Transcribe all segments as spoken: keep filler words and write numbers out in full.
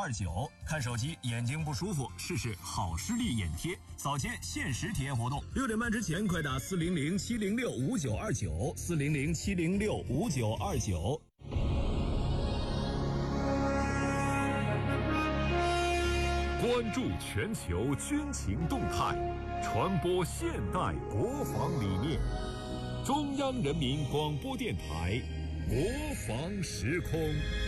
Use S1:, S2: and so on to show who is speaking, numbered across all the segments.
S1: 二九。看手机眼睛不舒服，试试好视力眼贴，扫签限时体验活动。六点半之前快打四零零七零六五九二九，四零零七零六五九二九。
S2: 关注全球军情动态，传播现代国防理念。中央人民广播电台国防时空。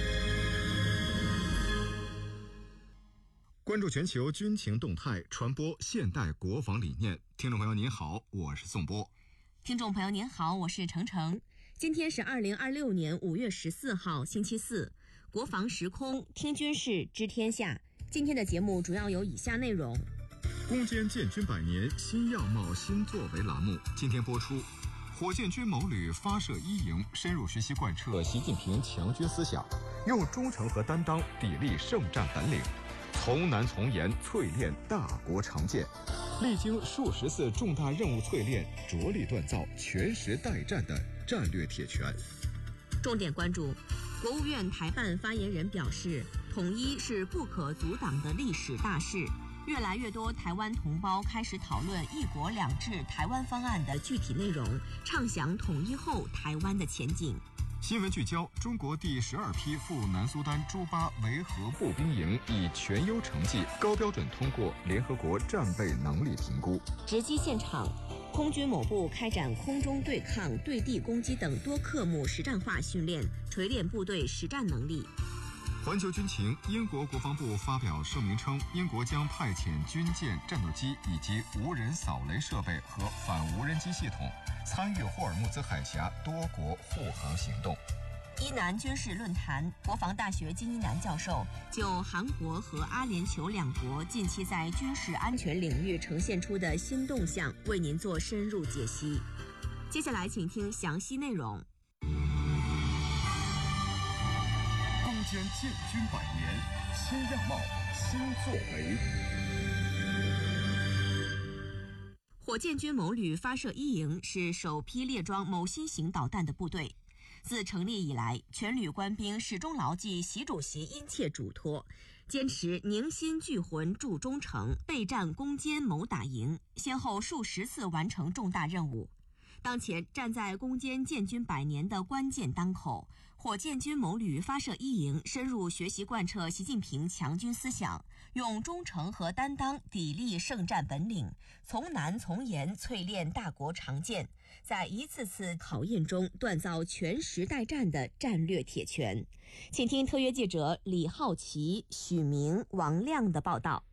S3: 关注全球军情动态，传播现代国防理念。听众朋友您好，我是宋波。
S4: 听众朋友您好，我是程程。今天是二零二六年五月十四号，星期四。国防时空，听军事，知天下。今天的节目主要有以下内容：
S3: 攻坚建军百年，新样貌新作为栏目今天播出。火箭军某旅发射一营，深入学习贯彻习近平强军思想，用忠诚和担当砥砺胜战本领，从难从严淬炼大国长剑，历经数十次重大任务淬炼，着力锻造全时待战的战略铁拳。
S4: 重点关注，国务院台办发言人表示，统一是不可阻挡的历史大势，越来越多台湾同胞开始讨论一国两制台湾方案的具体内容，畅想统一后台湾的前景。
S3: 新闻聚焦，中国第十二批赴南苏丹朱巴维和步兵营以全优成绩高标准通过联合国战备能力评估。
S4: 直击现场，空军某部开展空中对抗、对地攻击等多科目实战化训练，锤炼部队实战能力。
S3: 环球军情，英国国防部发表声明称，英国将派遣军舰、战斗机以及无人扫雷设备和反无人机系统参与霍尔木兹海峡多国护航行动。
S4: 伊南军事论坛，国防大学金一南教授就韩国和阿联酋两国近期在军事安全领域呈现出的新动向，为您做深入解析。接下来请听详细内容。
S2: 攻坚建军百年，新样貌新作为。
S4: 火箭军某旅发射一营是首批列装某新型导弹的部队。自成立以来，全旅官兵始终牢记习主席殷切嘱托，坚持凝心聚魂铸忠诚，备战攻坚某打营，先后数十次完成重大任务。当前站在攻坚建军百年的关键当口，火箭军某旅发射一营深入学习贯彻习近平强军思想，用忠诚和担当砥砺胜战本领，从难从严淬炼大国长剑，在一次次考验中锻造全时待战的战略铁拳。请听特约记者李浩奇、许明、王亮的报道。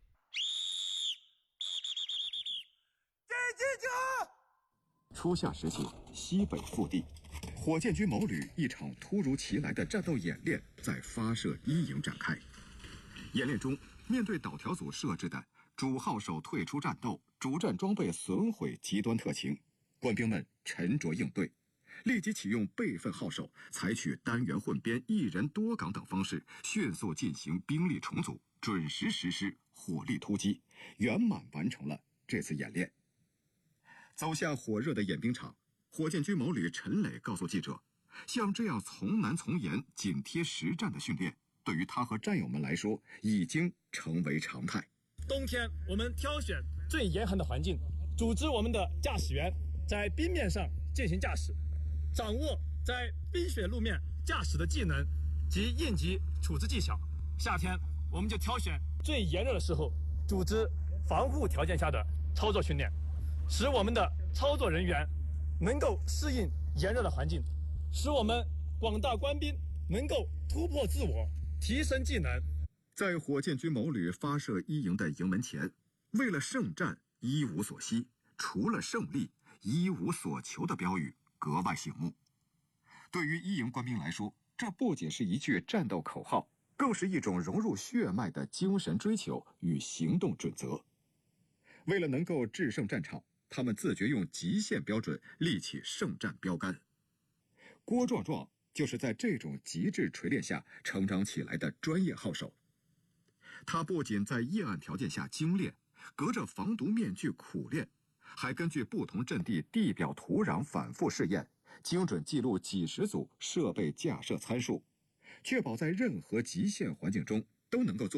S3: 初夏时节，西北腹地，火箭军某旅一场突如其来的战斗演练在发射一营展开。演练中，面对导条组设置的主号手退出战斗、主战装备损毁极端特情，官兵们沉着应对，立即启用备份号手，采取单元混编、一人多岗等方式，迅速进行兵力重组，准时实施火力突击，圆满完成了这次演练。走下火热的演兵场，火箭军某旅陈磊告诉记者，像这样从难从严、紧贴实战的训练，对于他和战友们来说已经成为常态。
S5: 冬天我们挑选最严寒的环境，组织我们的驾驶员在冰面上进行驾驶，掌握在冰雪路面驾驶的技能及应急处置技巧。夏天我们就挑选最炎热的时候，组织防护条件下的操作训练，使我们的操作人员能够适应炎热的环境，使我们广大官兵能够突破自我，提升技能。
S3: 在火箭军某旅发射一营的营门前，为了胜战一无所惜，除了胜利一无所求的标语格外醒目。对于一营官兵来说，这不仅是一句战斗口号，更是一种融入血脉的精神追求与行动准则。为了能够制胜战场，他们自觉用极限标准立起胜战标杆。郭壮壮就是在这种极致锤炼下成长起来的专业号手。他不仅在夜暗条件下精炼，隔着防毒面具苦练，还根据不同阵地地表土壤反复试验，精准记录几十组设备架设参数，确保在任何极限环境中都能够做